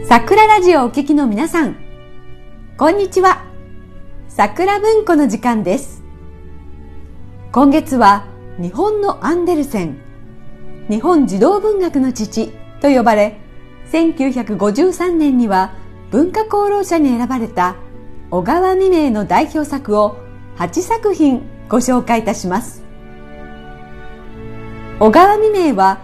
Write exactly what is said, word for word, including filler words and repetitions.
桜ラジオをお聞きの皆さん、こんにちは。桜文庫の時間です。今月は日本のアンデルセン、日本児童文学の父と呼ばれ、せんきゅうひゃくごじゅうさんねんには文化功労者に選ばれた小川未明の代表作をはちさく品ご紹介いたします。小川未明は